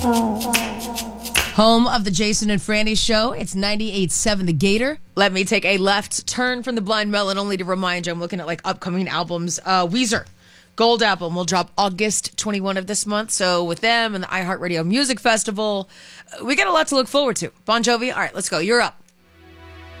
Home of the Jason and Franny Show. It's 98.7 The Gator. Let me take a left turn from the Blind Melon only to remind you I'm looking at like upcoming albums. Weezer, Gold Album will drop August 21 of this month. So with them and the iHeartRadio Music Festival, we got a lot to look forward to. Bon Jovi, all right, let's go. You're up.